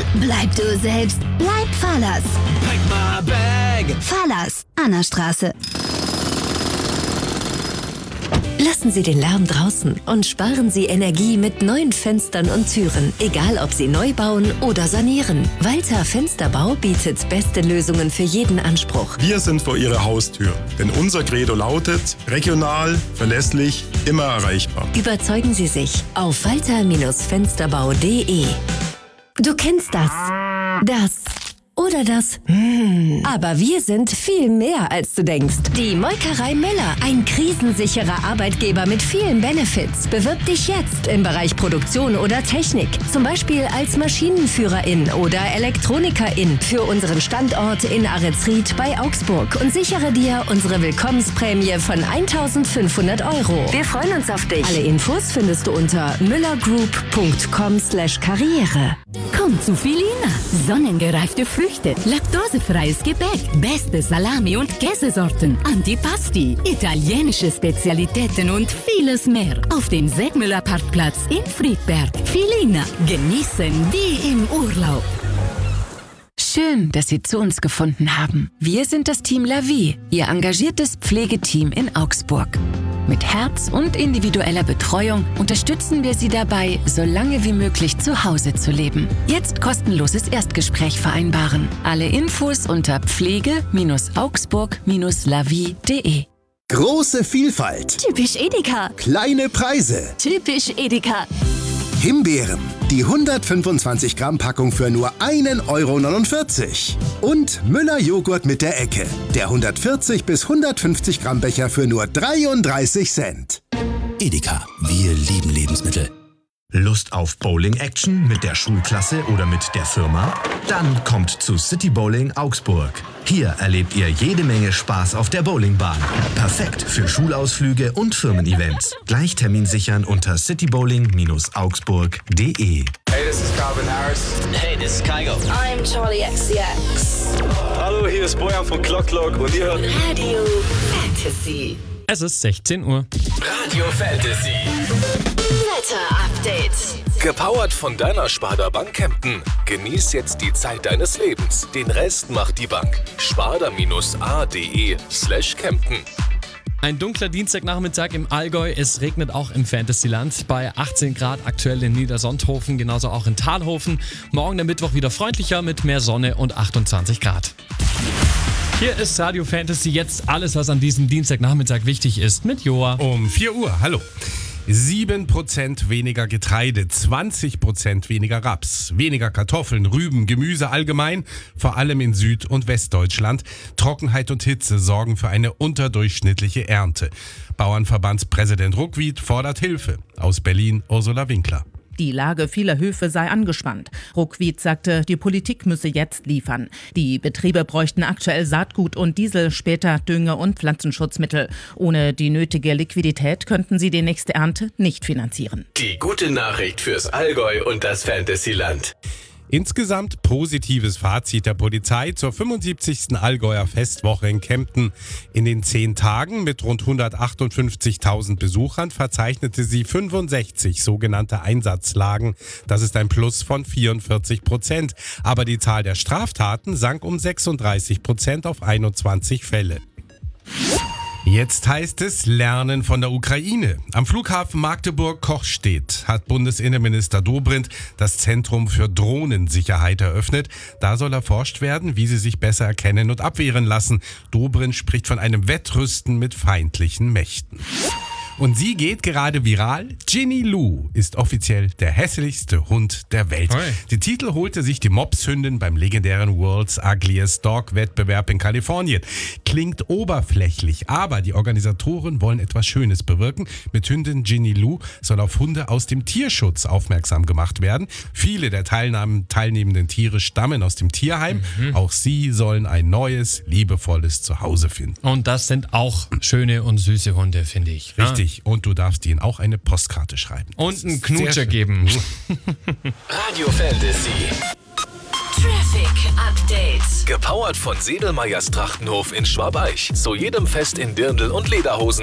Bleib du selbst. Bleib Fahrlers. Pack my bag. Fahrlers. Annastraße. Lassen Sie den Lärm draußen und sparen Sie Energie mit neuen Fenstern und Türen, egal ob Sie neu bauen oder sanieren. Walter Fensterbau bietet beste Lösungen für jeden Anspruch. Wir sind vor Ihrer Haustür, denn unser Credo lautet: regional, verlässlich, immer erreichbar. Überzeugen Sie sich auf walter-fensterbau.de. Du kennst das oder das. Aber wir sind viel mehr, als du denkst. Die Molkerei Müller, ein krisensicherer Arbeitgeber mit vielen Benefits. Bewirb dich jetzt im Bereich Produktion oder Technik. Zum Beispiel als Maschinenführerin oder Elektronikerin für unseren Standort in Aretzried bei Augsburg und sichere dir unsere Willkommensprämie von 1.500 €. Wir freuen uns auf dich. Alle Infos findest du unter müllergroup.com/karriere. Komm zu Filina. Sonnengereifte Früchte, laktosefreies Gebäck, beste Salami- und Käsesorten, Antipasti, italienische Spezialitäten und vieles mehr. Auf dem Segmüller Parkplatz in Friedberg. Filina. Genießen wie im Urlaub. Schön, dass Sie zu uns gefunden haben. Wir sind das Team La Vie, Ihr engagiertes Pflegeteam in Augsburg. Mit Herz und individueller Betreuung unterstützen wir Sie dabei, so lange wie möglich zu Hause zu leben. Jetzt kostenloses Erstgespräch vereinbaren. Alle Infos unter pflege-augsburg-lavie.de. Große Vielfalt. Typisch Edeka. Kleine Preise. Typisch Edeka. Himbeeren. Die 125 Gramm Packung für nur 1,49 €. Und Müller Joghurt mit der Ecke. Der 140 bis 150 Gramm Becher für nur 33 Cent. Edeka, wir lieben Lebensmittel. Lust auf Bowling-Action mit der Schulklasse oder mit der Firma? Dann kommt zu City Bowling Augsburg. Hier erlebt ihr jede Menge Spaß auf der Bowlingbahn. Perfekt für Schulausflüge und Firmen-Events. Gleich Termin sichern unter citybowling-augsburg.de. Hey, this is Calvin Harris. Hey, this is Kygo. I'm Charlie XCX. Hallo, hier ist Bojan von Clock Clock und ihr hört Radio Fantasy. Es ist 16 Uhr. Radio Fantasy. Wetter-Update. Gepowert von deiner Sparda Bank Kempten. Genieß jetzt die Zeit deines Lebens. Den Rest macht die Bank. sparda-ade/Kempten. Ein dunkler Dienstagnachmittag im Allgäu. Es regnet auch im Fantasyland. Bei 18 Grad aktuell in Niedersonthofen, genauso auch in Talhofen. Morgen der Mittwoch wieder freundlicher mit mehr Sonne und 28 Grad. Hier ist Radio Fantasy, jetzt alles, was an diesem Dienstagnachmittag wichtig ist, mit Joa. Um 4 Uhr, hallo. 7% weniger Getreide, 20% weniger Raps, weniger Kartoffeln, Rüben, Gemüse allgemein, vor allem in Süd- und Westdeutschland. Trockenheit und Hitze sorgen für eine unterdurchschnittliche Ernte. Bauernverbandspräsident Ruckwied fordert Hilfe. Aus Berlin Ursula Winkler. Die Lage vieler Höfe sei angespannt. Ruckwied sagte, die Politik müsse jetzt liefern. Die Betriebe bräuchten aktuell Saatgut und Diesel, später Dünge- und Pflanzenschutzmittel. Ohne die nötige Liquidität könnten sie die nächste Ernte nicht finanzieren. Die gute Nachricht fürs Allgäu und das Fantasyland. Insgesamt positives Fazit der Polizei zur 75. Allgäuer Festwoche in Kempten. In den 10 Tagen mit rund 158.000 Besuchern verzeichnete sie 65 sogenannte Einsatzlagen. Das ist ein Plus von 44%. Aber die Zahl der Straftaten sank um 36% auf 21 Fälle. Jetzt heißt es Lernen von der Ukraine. Am Flughafen Magdeburg-Kochstedt hat Bundesinnenminister Dobrindt das Zentrum für Drohnensicherheit eröffnet. Da soll erforscht werden, wie sie sich besser erkennen und abwehren lassen. Dobrindt spricht von einem Wettrüsten mit feindlichen Mächten. Und sie geht gerade viral. Ginny Lou ist offiziell der hässlichste Hund der Welt. Hey. Die Titel holte sich die Mopshündin beim legendären World's Ugliest Dog Wettbewerb in Kalifornien. Klingt oberflächlich, aber die Organisatoren wollen etwas Schönes bewirken. Mit Hündin Ginny Lou soll auf Hunde aus dem Tierschutz aufmerksam gemacht werden. Viele der teilnehmenden Tiere stammen aus dem Tierheim. Auch sie sollen ein neues, liebevolles Zuhause finden. Und das sind auch schöne und süße Hunde, finde ich. Richtig. Und du darfst ihnen auch eine Postkarte schreiben. Und einen Knutscher geben. Radio Fantasy. Traffic Update. Gepowert von Sedelmeyers Trachtenhof in Schwabeich. Zu jedem Fest in Dirndl und Lederhosen.